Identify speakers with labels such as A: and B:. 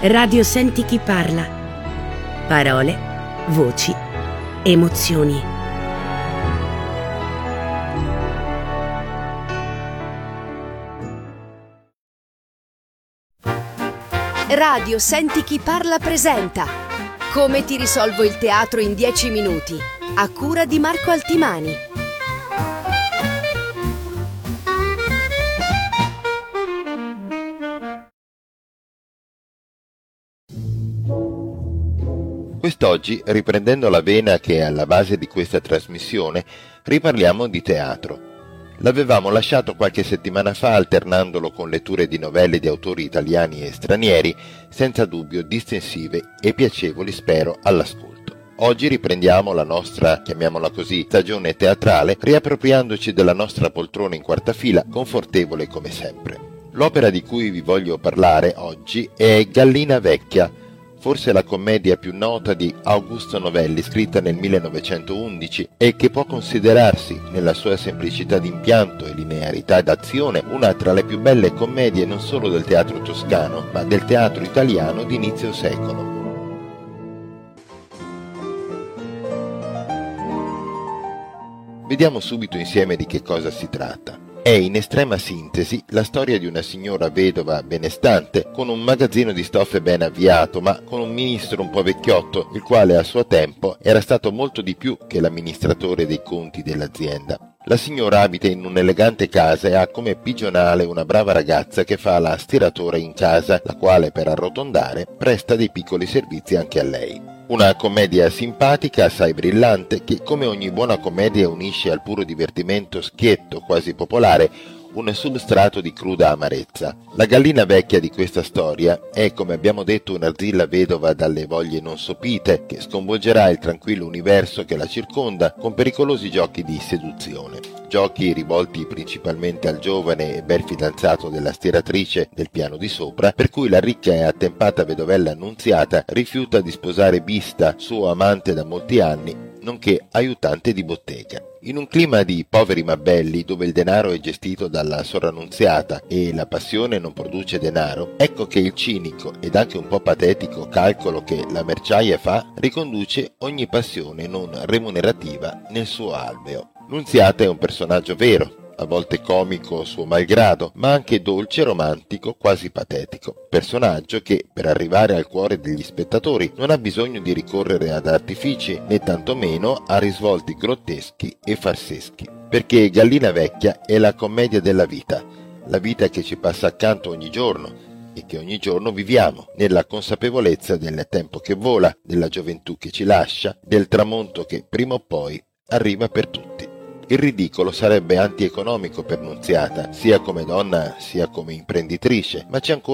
A: Radio Senti chi parla. Parole, voci, emozioni.
B: Radio Senti chi parla presenta Come ti risolvo il teatro in 10 minuti, a cura di Marco Altimani.
C: Quest'oggi, riprendendo la vena che è alla base di questa trasmissione, riparliamo di teatro. L'avevamo lasciato qualche settimana fa alternandolo con letture di novelle di autori italiani e stranieri, senza dubbio distensive e piacevoli, spero, all'ascolto. Oggi riprendiamo la nostra, chiamiamola così, stagione teatrale, riappropriandoci della nostra poltrona in quarta fila, confortevole come sempre. L'opera di cui vi voglio parlare oggi è Gallina Vecchia, forse la commedia più nota di Augusto Novelli, scritta nel 1911 e che può considerarsi, nella sua semplicità d'impianto e linearità d'azione, una tra le più belle commedie non solo del teatro toscano, ma del teatro italiano di inizio secolo. Vediamo subito insieme di che cosa si tratta. È in estrema sintesi la storia di una signora vedova benestante con un magazzino di stoffe ben avviato, ma con un ministro un po' vecchiotto, il quale a suo tempo era stato molto di più che l'amministratore dei conti dell'azienda. La signora abita in un'elegante casa e ha come pigionale una brava ragazza che fa la stiratore in casa, la quale, per arrotondare, presta dei piccoli servizi anche a lei. Una commedia simpatica, assai brillante, che come ogni buona commedia unisce al puro divertimento schietto, quasi popolare, un substrato di cruda amarezza. La gallina vecchia di questa storia è, come abbiamo detto, un'arzilla vedova dalle voglie non sopite, che sconvolgerà il tranquillo universo che la circonda con pericolosi giochi di seduzione. Giochi rivolti principalmente al giovane e bel fidanzato della stiratrice del piano di sopra, per cui la ricca e attempata vedovella Annunziata rifiuta di sposare Bista, suo amante da molti anni, nonché aiutante di bottega. In un clima di poveri ma belli, dove il denaro è gestito dalla sovranunziata e la passione non produce denaro, ecco che il cinico ed anche un po' patetico calcolo che la merciaia fa riconduce ogni passione non remunerativa nel suo alveo. Nunziata è un personaggio vero, a volte comico suo malgrado, ma anche dolce, romantico, quasi patetico. Personaggio che, per arrivare al cuore degli spettatori, non ha bisogno di ricorrere ad artifici, né tantomeno a risvolti grotteschi e farseschi. Perché Gallina Vecchia è la commedia della vita, la vita che ci passa accanto ogni giorno e che ogni giorno viviamo, nella consapevolezza del tempo che vola, della gioventù che ci lascia, del tramonto che prima o poi arriva per tutti. Il ridicolo sarebbe antieconomico per Nunziata, sia come donna sia come imprenditrice, ma c'è ancora